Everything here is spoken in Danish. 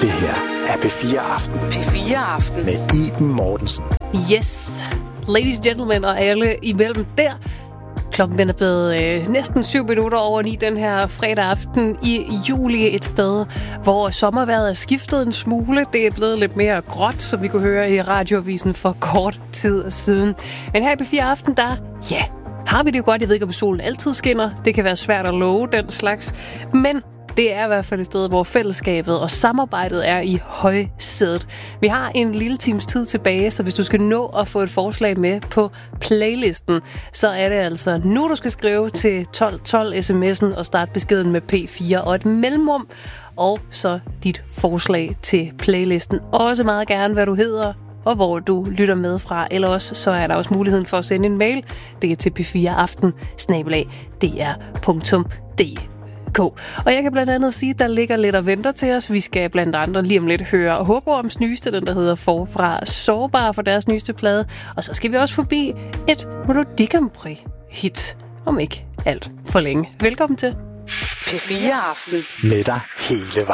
Det her er P4 Aften. P4 Aften. Med Iben Mortensen. Yes, ladies and gentlemen og alle imellem der. Klokken den er blevet næsten 7 minutter over 9 den her fredag aften i juli. Et sted, hvor sommervejret er skiftet en smule. Det er blevet lidt mere gråt, som vi kunne høre i radioavisen for kort tid siden. Men her i P4 Aften, der har vi det jo godt. Jeg ved ikke, om solen altid skinner. Det kan være svært at love den slags. Men det er i hvert fald et sted, hvor fællesskabet og samarbejdet er i højsædet. Vi har en lille times tid tilbage, så hvis du skal nå at få et forslag med på playlisten, så er det altså nu, du skal skrive til 1212 sms'en og starte beskeden med P4 og et mellemrum. Og så dit forslag til playlisten. Også meget gerne, hvad du hedder og hvor du lytter med fra. Eller også, så er der også muligheden for at sende en mail. Det er til p4aften@dr.dk. Og jeg kan blandt andet sige, at der ligger lidt og venter til os. Vi skal blandt andre lige om lidt høre Hugorms nyeste, den der hedder Forfra Sårbar for deres nyeste plade. Og så skal vi også forbi et Melodi Grand Prix hit, om ikke alt for længe. Velkommen til P4 Aften. Med dig hele vejen.